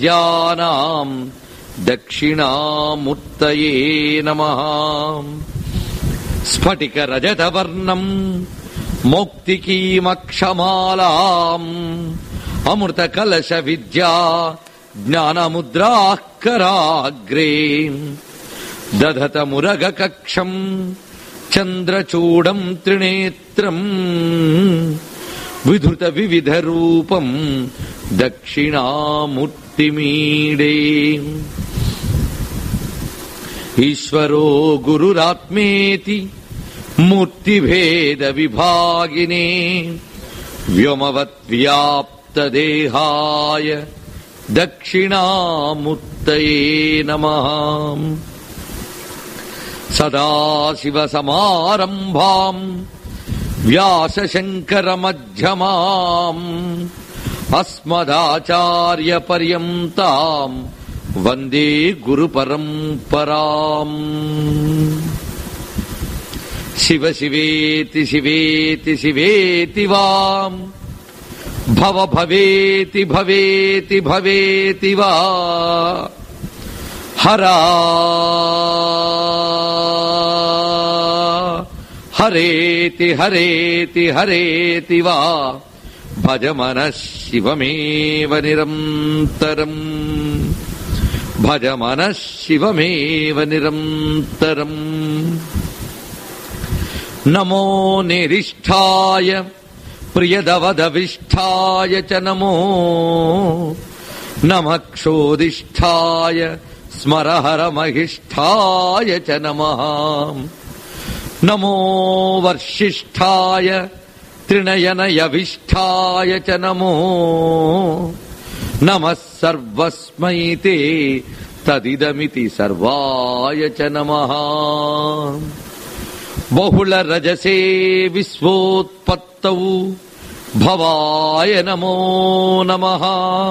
జ్ఞానాం దక్షిణామూర్తయే నమః. స్ఫటిక రజతవర్ణం మౌక్తికీమక్షమాలాం అమృత కలశ విద్యా జ్ఞానముద్రాః కరాగ్రే దధత మురగ కక్షం చంద్రచూడం త్రినేత్రం విధృత వివిధ రూపం దక్షిణామూర్తిమీడే. ఈశ్వరో గురురాత్మేతి మూర్తిభేద విభాగినే వ్యోమవత్ వ్యాప్త దేహాయ దక్షిణామూర్తయే నమః. సదాశివ సమారంభాం వ్యాస శంకర మధ్యమాం అస్మదాచార్య పర్యంతాం వందే గురు పరంపరాం. శివ శివేతి శివేతి శివేతి వాం భవ భవేతి భవేతి భవేతి వా హరా హరేతి హరేతి హరేతి వా భజ మనః శివమేవ నిరంతరం భజ మనః శివమేవ నిరంతరం. నమో నిరిష్ఠాయ ప్రియదవదవిష్ఠాయ చ నమో నమః క్షోదిష్ఠాయ స్మరహర మహిష్ఠాయ చ నమః. నమో వర్షిష్ఠాయ త్రినయనయవిష్ఠాయ చ నమో నమః సర్వస్మై తే తదిదమితి సర్వాయ చ నమః. బహుళ రజసే విశ్వోత్పత్తౌ భవాయ నమో నమః.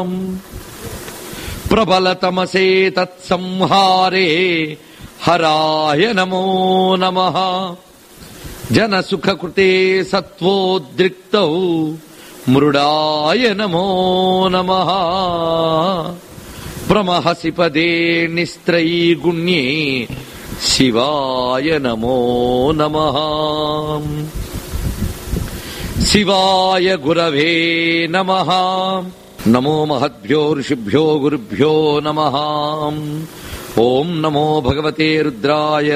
ప్రబలతమసే తత్సంహారే హరాయ నమో నమః. జనసుఖకృతే సత్వోద్రిక్తౌ మృడాయ నమో నమః. ప్రమహసి పదే నిస్త్రైగుణ్యే శివాయ నమో నమః. శివాయ గురవే నమః. నమో మహద్భ్యో ఋషిభ్యో గురుభ్యో నమః. ఓం నమో భగవతే రుద్రాయ.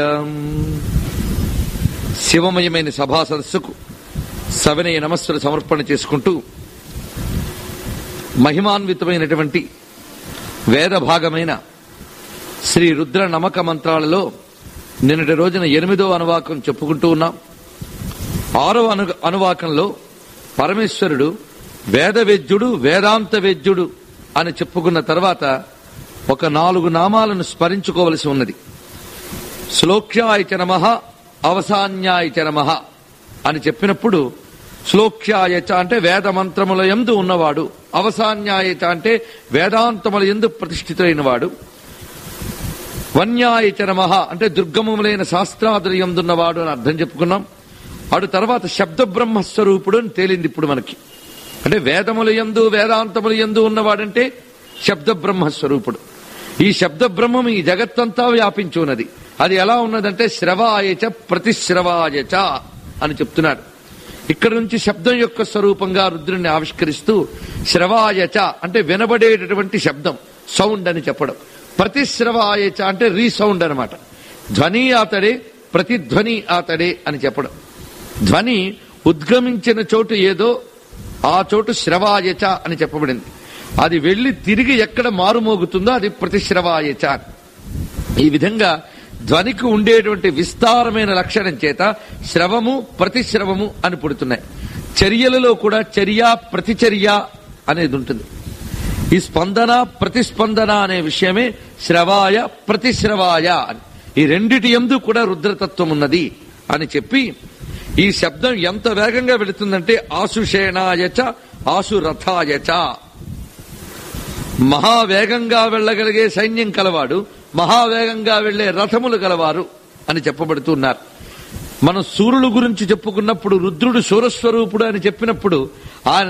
శివమయమైన సభా సదస్సుకు సవినయ నమస్సులు సమర్పణ చేసుకుంటూ మహిమాన్వితమైనటువంటి వేద భాగమైన శ్రీ రుద్ర నమక మంత్రాలలో నిన్నటి రోజున 8వ అనువాకం చెప్పుకుంటూ ఉన్నాం. 6వ అనువాకంలో పరమేశ్వరుడు వేదవేద్యుడు వేదాంత వేద్యుడు అని చెప్పుకున్న తర్వాత ఒక 4 నామాలను స్మరించుకోవలసి ఉన్నది. శ్లోక్యాయ చ నమః, అవసాన్యాయ చ నమః అని చెప్పినప్పుడు శ్లోక్యాయ చ అంటే వేద మంత్రముల యందు ఉన్నవాడు, అవసాన్యాయ చ అంటే వేదాంతముల యందు ప్రతిష్ఠితులైనవాడు, వన్యాయ చ నమః అంటే దుర్గమములైన శాస్త్రాదుల యందున్నవాడు అని అర్థం చెప్పుకున్నాం. అటు తర్వాత శబ్ద బ్రహ్మస్వరూపుడు అని తేలింది ఇప్పుడు మనకి. అంటే వేదముల యందు వేదాంతముల యందు ఉన్నవాడంటే శబ్ద బ్రహ్మస్వరూపుడు. ఈ శబ్ద బ్రహ్మం ఈ జగత్తంతా వ్యాపించి ఉన్నది. అది ఎలా ఉన్నదంటే శ్రవాయచ ప్రతిశ్రవాయచ అని చెప్తున్నాడు. ఇక్కడ నుంచి శబ్దం యొక్క స్వరూపంగా రుద్రుణ్ణి ఆవిష్కరిస్తూ శ్రవాయచ అంటే వినబడేటటువంటి శబ్దం, సౌండ్ అని చెప్పడం. ప్రతిశ్రవాయచ అంటే రీసౌండ్ అనమాట. ధ్వని అతడే, ప్రతిధ్వని అతడే అని చెప్పడం. ధ్వని ఉద్గమించిన చోటు ఏదో ఆ చోటు శ్రవాయచ అని చెప్పబడింది. అది వెళ్లి తిరిగి ఎక్కడ మారుమోగుతుందో అది ప్రతిశ్రవాయచ. ఈ విధంగా ధ్వనికి ఉండేటువంటి విస్తారమైన లక్షణం చేత శ్రవము ప్రతిశ్రవము అని పుడుతున్నాయి. చర్యలలో కూడా చర్య ప్రతిచర్య అనేది ఉంటుంది. ఈ స్పందన ప్రతిస్పందన అనే విషయమే శ్రవాయ ప్రతిశ్రవాయ అని. ఈ రెండిటి యందు కూడా రుద్రతత్వం ఉన్నది అని చెప్పి ఈ శబ్దం ఎంత వేగంగా వెళుతుందంటే ఆశుషేణాయచ ఆశురథాయచ. మహావేగంగా వెళ్లగలిగే సైన్యం కలవాడు, మహావేగంగా వెళ్లే రథములు కలవారు అని చెప్పబడుతున్నారు. మనం సూర్యుడు గురించి చెప్పుకున్నప్పుడు రుద్రుడు శూరస్వరూపుడు అని చెప్పినప్పుడు ఆయన